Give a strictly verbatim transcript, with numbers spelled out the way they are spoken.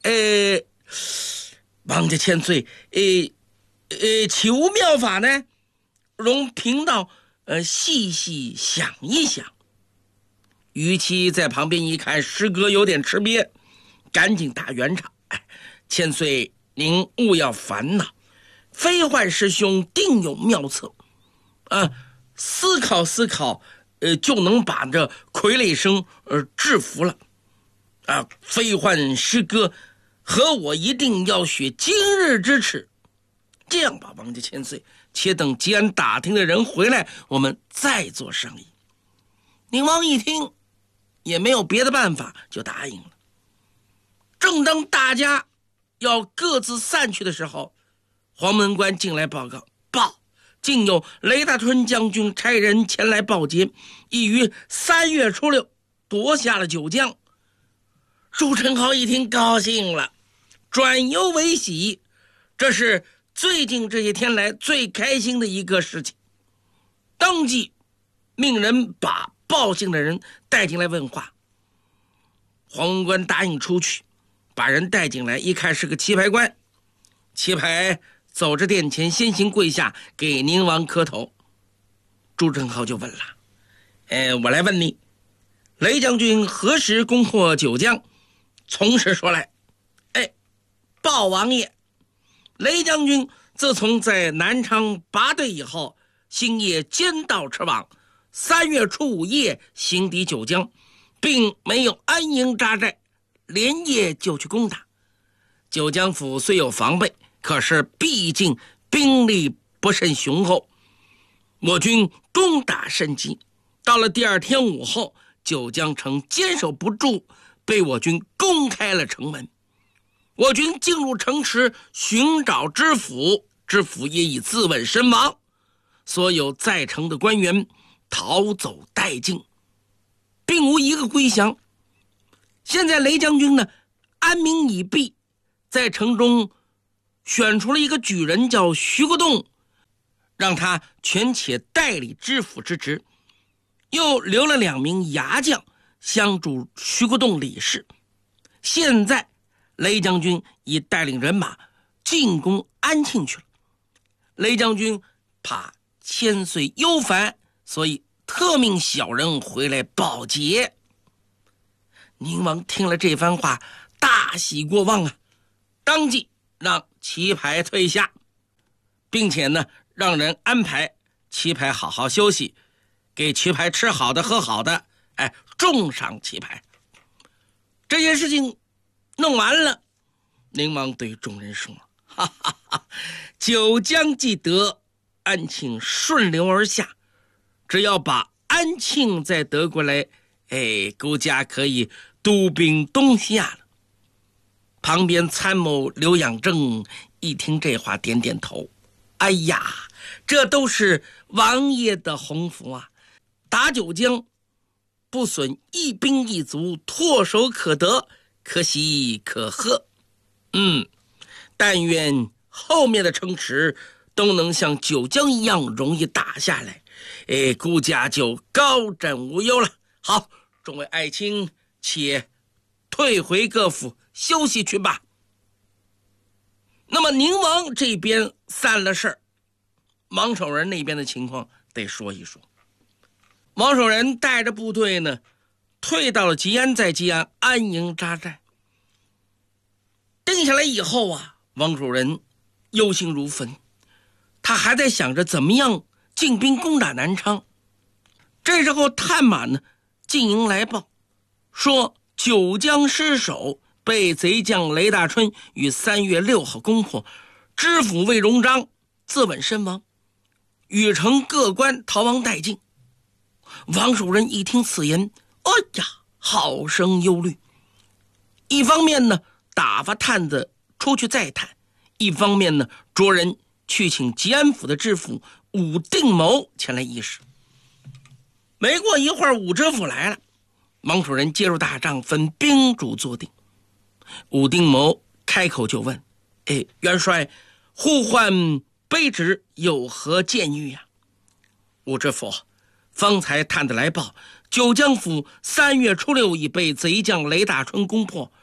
呃，王家千岁，呃呃，岂无妙法呢？容贫道呃细细想一想。于七在旁边一看，师哥有点吃瘪，赶紧打圆场：“哎，千岁，您勿要烦恼，飞幻师兄定有妙策啊！思考思考，呃，就能把这傀儡生呃制服了啊！飞幻师哥和我一定要学今日之耻。这样吧，王家千岁，且等吉安打听的人回来，我们再做商议。”宁王一听，也没有别的办法，就答应了。正当大家要各自散去的时候，黄门官进来报告：报，竟有雷大春将军差人前来报捷，已于三月初六夺下了九江。朱宸濠一听高兴了，转忧为喜，这是最近这些天来最开心的一个事情。当即命人把报信的人带进来问话。黄文官答应出去，把人带进来，一看是个棋牌官。棋牌走着殿前，先行跪下给宁王磕头。朱宸濠就问了：“哎，我来问你，雷将军何时攻破九江？”从实说来，哎，报王爷，雷将军自从在南昌拔队以后，星夜兼道驰往，三月初五夜行抵九江，并没有安营扎寨，连夜就去攻打。九江府虽有防备，可是毕竟兵力不甚雄厚，我军攻打甚急。到了第二天午后，九江城坚守不住，被我军攻开了城门。我军进入城池寻找知府，知府也已自刎身亡，所有在城的官员逃走殆尽，并无一个归降。现在雷将军呢，安民已毕，在城中选出了一个举人叫徐国栋，让他权且代理知府之职，又留了两名牙将相助徐国栋理事。现在雷将军已带领人马进攻安庆去了。雷将军怕千岁忧烦，所以特命小人回来报捷。宁王听了这番话，大喜过望啊，当即让棋牌退下，并且呢，让人安排棋牌好好休息，给棋牌吃好的喝好的，哎，重赏棋牌。这件事情弄完了，宁王对众人说：“哈哈哈，九江既得，安庆顺流而下，只要把安庆再得过来，哎，孤家可以督兵东下了。”旁边参谋刘养正一听这话，点点头：“哎呀，这都是王爷的鸿福啊！打九江，不损一兵一卒，唾手可得，可喜可贺。嗯，但愿后面的城池都能像九江一样容易打下来，哎，孤家就高枕无忧了。好，众位爱卿，且退回各府休息去吧。”那么宁王这边散了事儿，王守仁那边的情况得说一说。王守仁带着部队呢，退到了吉安，在吉安安营扎寨。定下来以后啊，王守仁忧心如焚，他还在想着怎么样进兵攻打南昌。这时候探马呢进营来报，说九江失守，被贼将雷大春于三月六号攻破，知府魏荣章自刎身亡，禹城各官逃亡殆尽。王守仁一听此言，哎呀，好生忧虑。一方面呢，打发探子出去再探；一方面呢，着人去请吉安府的知府武定谋前来议事。没过一会儿，武知府来了，王守仁接入大帐，分兵主坐定。武定谋开口就问：“哎，元帅，互换卑职有何建议呀？”武知府方才探子来报，九江府三月初六已被贼将雷大春攻破，